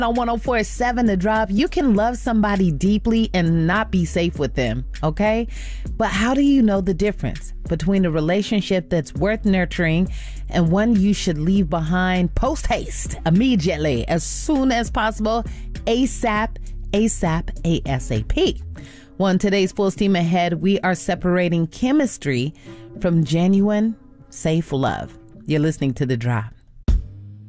On 104.7 The Drop, you can love somebody deeply and not be safe with them, okay? But how do you know the difference between a relationship that's worth nurturing and one you should leave behind post haste, immediately, as soon as possible, ASAP, ASAP. Well, in today's Full Steam Ahead, we are separating chemistry from genuine, safe love. You're listening to The Drop.